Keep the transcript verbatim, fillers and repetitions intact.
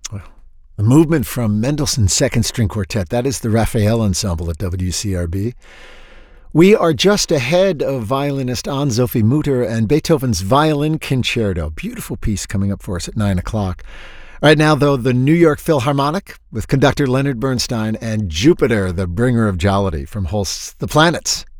Well, the movement from Mendelssohn's Second String Quartet, that is the Raphael Ensemble at W C R B. We are just ahead of violinist Anne-Sophie Mutter and Beethoven's Violin Concerto. Beautiful piece coming up for us at nine o'clock. Right now, though, the New York Philharmonic with conductor Leonard Bernstein and Jupiter, the bringer of jollity from Holst's The Planets.